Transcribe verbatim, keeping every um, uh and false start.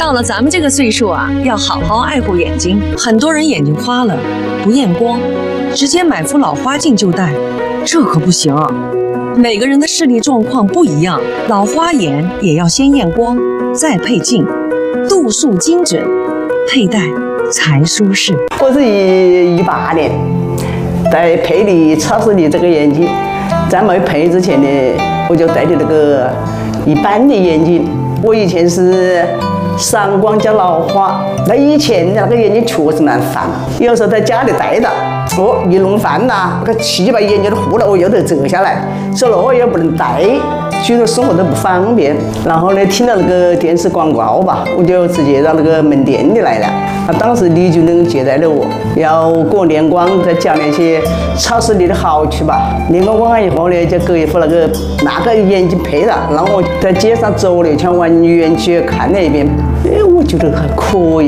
到了咱们这个岁数啊，要好好爱护眼睛。很多人眼睛花了，不验光，直接买副老花镜就戴，这可不行啊。每个人的视力状况不一样，老花眼也要先验光，再配镜，度数精准，佩戴才舒适。 我是一一八年戴佩丽超视力这个眼镜，在没配之前呢，我就戴的那个一般的眼镜。我以前是散光加老花，那以前那个眼睛确实蛮烦，有时候在家里戴着，哦，一弄饭呐，那个气把眼睛都糊了，我又得折下来，所以我也不能戴，许多生活都不方便。然后呢，听到那个电视广告吧，我就直接到那个门店里来了。啊，当时李主任接待了我，要给我验光，再讲那些超视力的好处吧。验光完以后呢，就给一副那个那个眼镜配上，然后我在街上走了一圈，完园区看了一遍，哎，我觉得还可以。